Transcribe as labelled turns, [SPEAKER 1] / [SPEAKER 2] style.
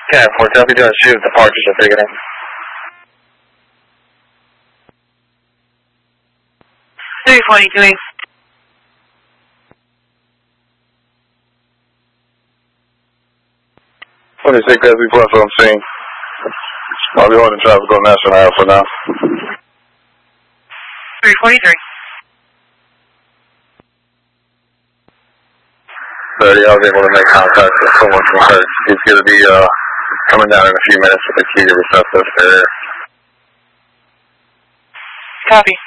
[SPEAKER 1] Okay, 4 doing shoot, departures are taken in.
[SPEAKER 2] 343.
[SPEAKER 1] As we plus on scene. I'll be holding traffic on National Ave for now.
[SPEAKER 2] 343.
[SPEAKER 1] 30, I was able to make contact with someone from Hertz. He's going to be coming down in a few minutes with the key to receptive area.
[SPEAKER 2] Copy.